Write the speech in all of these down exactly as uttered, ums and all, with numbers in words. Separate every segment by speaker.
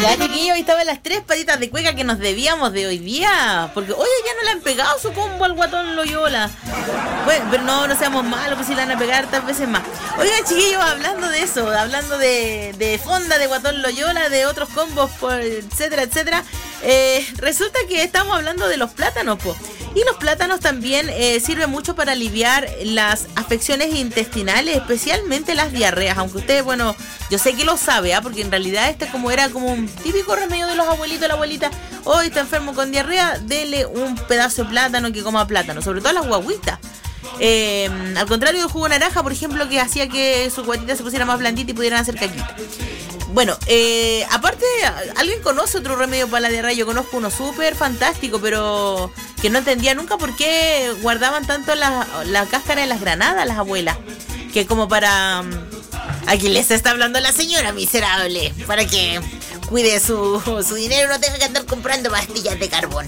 Speaker 1: Ya, chiquillos, ahí estaban las tres patitas de cueca que nos debíamos de hoy día. Porque, oye, ya no le han pegado su combo al Guatón Loyola. Bueno, pero no, no seamos malos, pues si le van a pegar tal veces más. Oigan, chiquillos, hablando de eso, hablando de, de fonda de Guatón Loyola, de otros combos, por, etcétera, etcétera. Eh, resulta que estamos hablando de los plátanos, po. Y los plátanos también eh, sirven mucho para aliviar las afecciones intestinales, especialmente las diarreas. Aunque usted, bueno, yo sé que lo sabe, ¿eh? Porque en realidad este como era como un típico remedio de los abuelitos, la abuelita, hoy está enfermo con diarrea, dele un pedazo de plátano que coma plátano, sobre todo a las guaguitas. Eh, al contrario del jugo de naranja, por ejemplo, que hacía que su guatita se pusiera más blandita y pudieran hacer caquita. Bueno, eh, aparte, ¿alguien conoce otro remedio para la diarrea? Yo conozco uno súper fantástico, pero que no entendía nunca por qué guardaban tanto la, la cáscara de las granadas las abuelas. Que como para... Aquí les está hablando la señora miserable, para que cuide su, su dinero, no tenga que andar comprando pastillas de carbón.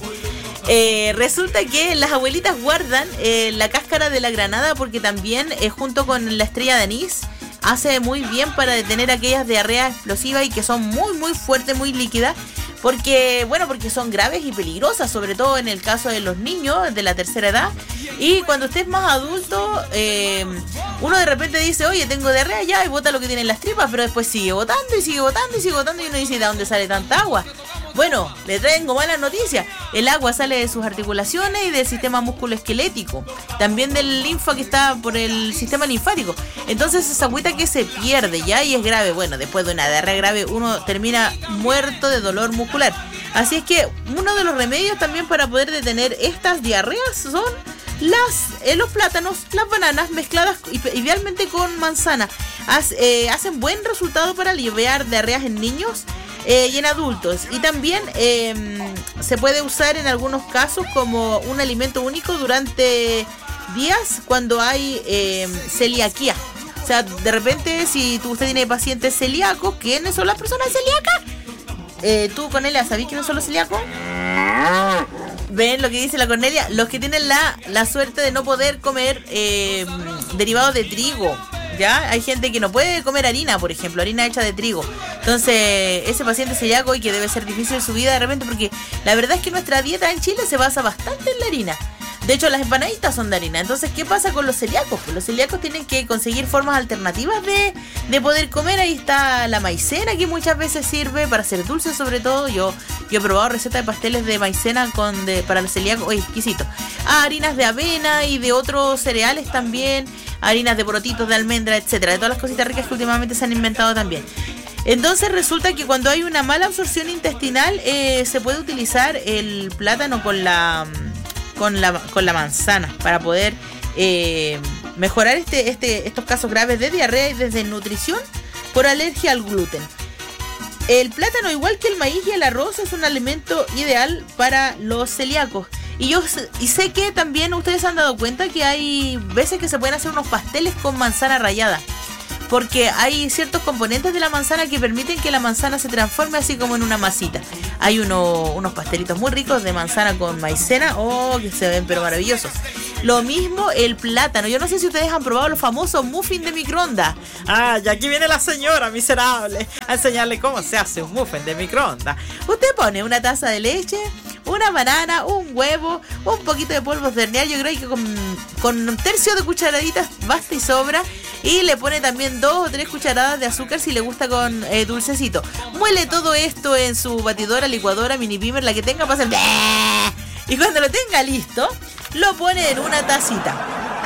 Speaker 1: Eh, resulta que las abuelitas guardan eh, la cáscara de la granada porque también eh, junto con la estrella de anís hace muy bien para detener aquellas diarreas explosivas y que son muy muy fuertes, muy líquidas, porque bueno, porque son graves y peligrosas, sobre todo en el caso de los niños de la tercera edad. Y cuando usted es más adulto, eh, uno de repente dice, oye, tengo diarrea ya, y bota lo que tiene en las tripas, pero después sigue botando y sigue botando y sigue botando y uno dice, ¿de dónde sale tanta agua? Bueno, le traigo malas noticias. El agua sale de sus articulaciones y del sistema musculoesquelético. También del linfa que está por el sistema linfático. Entonces esa agüita que se pierde ya y es grave. Bueno, después de una diarrea grave uno termina muerto de dolor muscular. Así es que uno de los remedios también para poder detener estas diarreas son las eh, los plátanos, las bananas mezcladas idealmente con manzana. Haz, eh, hacen buen resultado para aliviar diarreas en niños Eh, y en adultos. Y también eh, se puede usar en algunos casos como un alimento único durante días cuando hay eh, celiaquía. O sea, de repente, si tú, usted tiene pacientes celíacos, ¿quiénes son las personas celíacas? Eh, tú, Cornelia, ¿sabés quiénes son los celíacos? ¿Ven lo que dice la Cornelia? Los que tienen la, la suerte de no poder comer eh, derivados de trigo. ¿Ya? Hay gente que no puede comer harina, por ejemplo, harina hecha de trigo. Entonces, ese paciente celíaco y que debe ser difícil su vida de repente, porque la verdad es que nuestra dieta en Chile se basa bastante en la harina. De hecho, las empanaditas son de harina. Entonces, ¿qué pasa con los celíacos? Pues los celíacos tienen que conseguir formas alternativas de, de poder comer. Ahí está la maicena, que muchas veces sirve para hacer dulces, sobre todo. Yo, yo he probado recetas de pasteles de maicena con de, para los celíacos. Oye, exquisito. Ah, harinas de avena y de otros cereales también. Harinas de porotitos, de almendra, etcétera. De todas las cositas ricas que últimamente se han inventado también. Entonces resulta que cuando hay una mala absorción intestinal, eh, se puede utilizar el plátano con la... con la con la manzana para poder eh, mejorar este este estos casos graves de diarrea y de desnutrición por alergia al gluten. El plátano, igual que el maíz y el arroz, es un alimento ideal para los celíacos. Y yo y sé que también ustedes se han dado cuenta que hay veces que se pueden hacer unos pasteles con manzana rallada, porque hay ciertos componentes de la manzana que permiten que la manzana se transforme así como en una masita. Hay uno, unos pastelitos muy ricos de manzana con maicena, oh, que se ven pero maravillosos. Lo mismo el plátano. Yo no sé si ustedes han probado los famosos muffins de microondas. Ah, y aquí viene la señora miserable a enseñarle cómo se hace un muffin de microondas. Usted pone una taza de leche, una banana, un huevo, un poquito de polvos de hornear. Yo creo que con, con un tercio de cucharaditas basta y sobra. Y le pone también dos o tres cucharadas de azúcar si le gusta con eh, dulcecito. Muele todo esto en su batidora, licuadora, mini pimer, la que tenga para hacer... Y cuando lo tenga listo, lo pone en una tacita.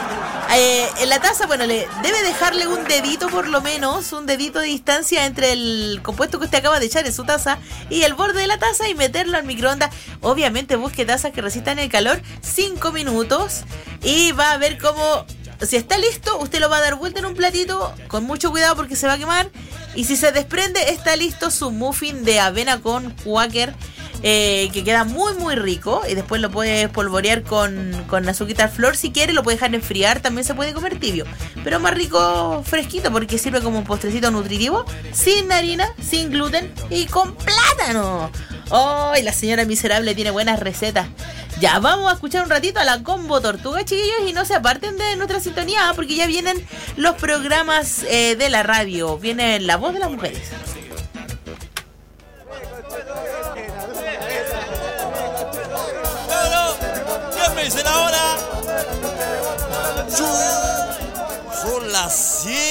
Speaker 1: Eh, en la taza, bueno, le debe dejarle un dedito por lo menos, un dedito de distancia entre el compuesto que usted acaba de echar en su taza y el borde de la taza y meterlo al microondas. Obviamente busque tazas que resistan el calor, cinco minutos, y va a ver cómo... Si está listo, usted lo va a dar vuelta en un platito con mucho cuidado porque se va a quemar. Y si se desprende, está listo su muffin de avena con Quaker, eh, que queda muy muy rico. Y después lo puede espolvorear con, con azúcar al flor si quiere. Lo puede dejar enfriar, también se puede comer tibio, pero más rico fresquito porque sirve como un postrecito nutritivo, sin harina, sin gluten y con plátano. ¡Ay! Oh, la señora miserable tiene buenas recetas. Ya, vamos a escuchar un ratito a la Combo Tortuga, chiquillos, y no se aparten de nuestra sintonía porque ya vienen los programas eh, de la radio. Viene La Voz de las Mujeres.
Speaker 2: Sí.